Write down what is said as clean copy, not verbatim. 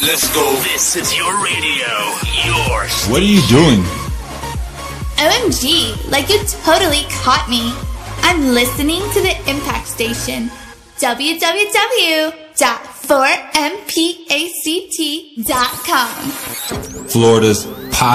Let's go. This is your radio. Yours. What are you doing? OMG, like you totally caught me. I'm listening to the Impact Station. www.4mpact.com. Florida's